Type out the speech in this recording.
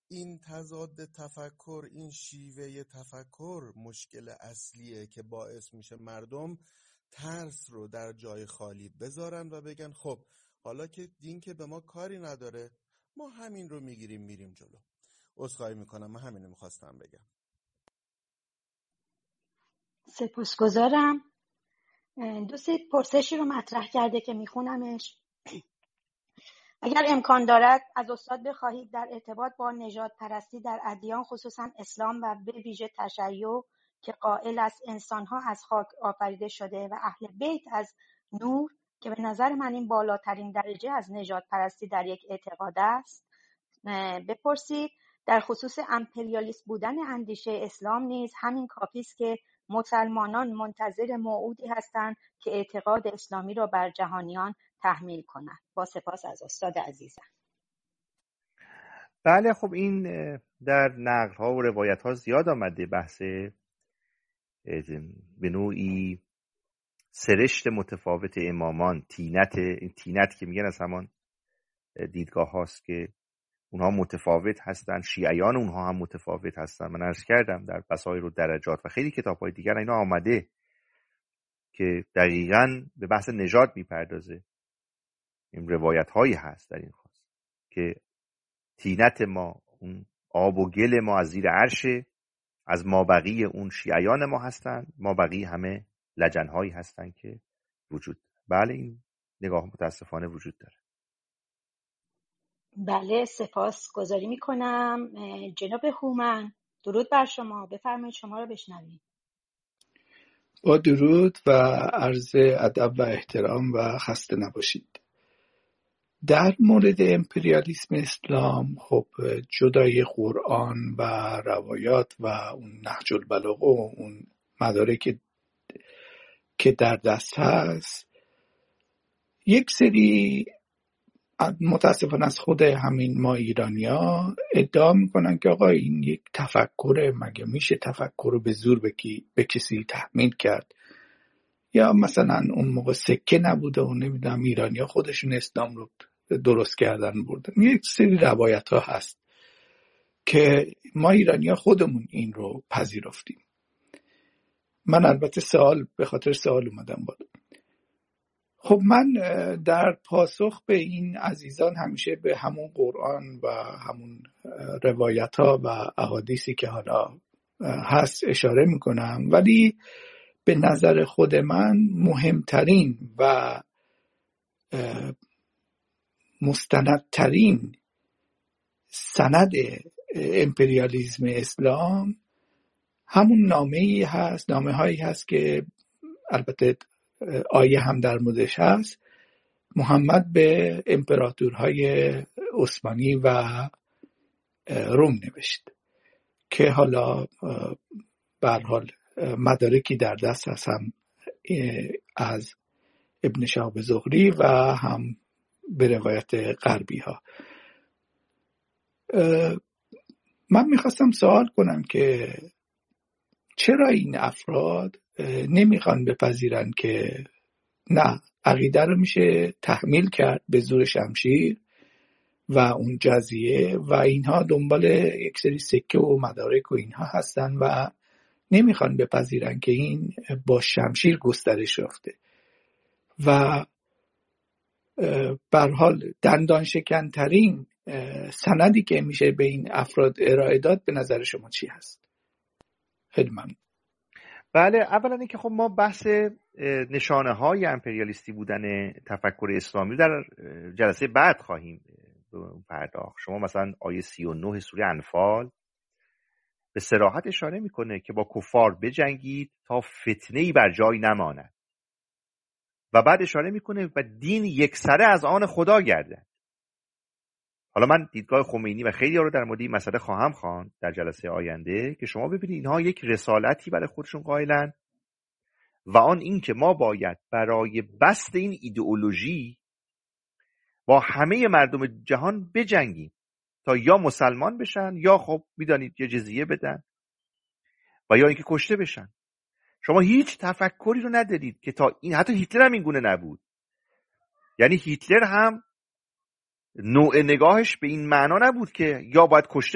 این تضاد تفکر، این شیوه تفکر مشکل اصلیه که باعث میشه مردم ترس رو در جای خالی بذارن و بگن خب حالا که دین که به ما کاری نداره، ما همین رو میگیریم میریم جلو. عذرخواهی میکنم، من همین رو میخواستم بگم. سپاسگزارم. دوستی پرسشی رو مطرح کرده که میخونمش. اگر امکان دارد از استاد بخواهید در ارتباط با نژاد پرستی در ادیان خصوصا اسلام و به ویژه تشیع که قائل است انسان‌ها از خاک آفریده شده و اهل بیت از نور که به نظر من این بالاترین درجه از نژاد پرستی در یک اعتقاد است، بپرسید. در خصوص امپریالیست بودن اندیشه اسلام نیز همین کافی است که مسلمانان منتظر موعودی هستند که اعتقاد اسلامی را بر جهانیان تحمیل کنند. با سپاس از استاد عزیزم. بله، خب این در نقل ها و روایت ها زیاد آمده، بحث به نوعی سرشت متفاوت امامان، تینت که میگن از همان دیدگاه هاست که اونها متفاوت هستن، شیعیان اونها هم متفاوت هستن. من عرض کردم در بصائر و درجات و خیلی کتاب های دیگر اینا آمده که دقیقاً به بحث نژاد میپردازه. این روایت هایی هست در این خواست که تینت ما، اون آب و گل ما از زیر عرشه، از مابقی اون شیعیان ما هستن، مابقی همه لجن هایی هستن که وجود. بله، این نگاه متاسفانه وجود داره. بله، سپاس گذاری میکنم. جناب هومن، درود بر شما. بفرمایید، شما رو بشنویم. با درود و عرض ادب و احترام و خسته نباشید. در مورد امپریالیسم اسلام، خب جدای قرآن و روایات و اون نهج البلاغه و اون مدارک که در دست هست، یک سری متاسفانه از خود همین ما ایرانیا ادعا میکنن که آقا این یک تفکره، مگه میشه تفکر رو به زور به کسی تحمیل کرد؟ یا مثلا اون موقع سکه نبوده و نمیدونم ایرانیا خودشون اسلام رو درست کردن بردن. یک سری روایت ها هست که ما ایرانیا خودمون این رو پذیرفتیم. من البته به خاطر سوال اومدم بالا. خب من در پاسخ به این عزیزان همیشه به همون قرآن و همون روایت ها و احادیثی که حالا هست اشاره میکنم، ولی به نظر خود من مهمترین و مستندترین سند امپریالیسم اسلام همون نامه هایی هست که البته آیه هم در موردش هست، محمد به امپراتورهای عثمانی و روم نوشت که حالا به هر حال مدارکی در دست هست، هم از ابن شهاب زهری و هم به روایت غربی ها. من میخواستم سوال کنم که چرا این افراد نمیخوان بپذیرن که نه، عقیده رو میشه تحمیل کرد به زور شمشیر و اون جزیه و اینها دنبال یک سری سکه و مدارک و اینها هستن و نمیخوان بپذیرن که این با شمشیر گسترش یافته و به هر حال دندان شکن‌ترین سندی که میشه به این افراد ارائه داد به نظر شما چی هست؟ خیلی ممنون. بله، اولا اینکه خب ما بحث نشانه های امپریالیستی بودن تفکر اسلامی در جلسه بعد خواهیم پرداخت. شما مثلا آیه 39 سوره انفال به صراحت اشاره میکنه که با کفار بجنگید تا فتنه‌ای بر جای نماند و بعد اشاره میکنه و دین یکسره از آن خدا گردد. حالا من دیدگاه خمینی و خیلی ها رو در مورد این مسئله خواهم خواند در جلسه آینده که شما ببینید اینها یک رسالتی برای خودشون قائلن و آن این که ما باید برای بسط این ایدئولوژی با همه مردم جهان بجنگیم تا یا مسلمان بشن یا خب میدانید یا جزیه بدن و یا اینکه کشته بشن. شما هیچ تفکری رو ندارید که تا این، حتی هیتلر هم این گونه نبود. یعنی هیتلر هم نوع نگاهش به این معنا نبود که یا باید کشته